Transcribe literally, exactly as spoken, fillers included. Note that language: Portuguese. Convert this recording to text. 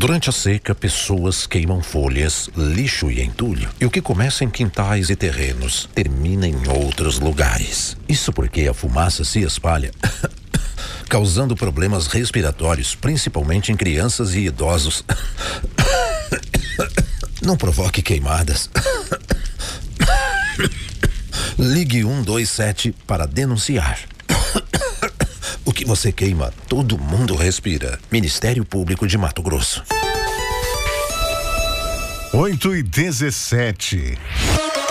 Durante a seca, pessoas queimam folhas, lixo e entulho. E o que começa em quintais e terrenos termina em outros lugares. Isso porque a fumaça se espalha, causando problemas respiratórios, principalmente em crianças e idosos. Não provoque queimadas. Ligue um dois sete para denunciar. O que você queima, todo mundo respira. Ministério Público de Mato Grosso. oito e dezessete.